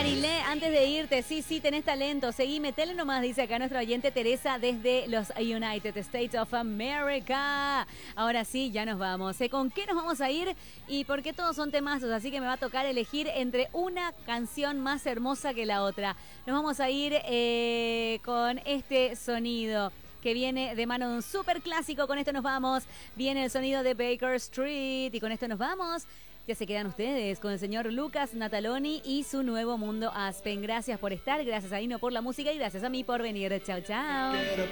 Marilé, antes de irte, sí, tenés talento, seguime, tele nomás, dice acá nuestra oyente Teresa desde los United States of America. Ahora sí, ya nos vamos. ¿Con qué nos vamos a ir? Y porque todos son temazos, así que me va a tocar elegir entre una canción más hermosa que la otra. Nos vamos a ir con este sonido que viene de mano de un súper clásico. Con esto nos vamos. Viene el sonido de Baker Street y con esto nos vamos. Ya se quedan ustedes con el señor Lucas Nataloni y su nuevo mundo Aspen. Gracias por estar, gracias a Ino por la música y gracias a mí por venir. Chao, chao.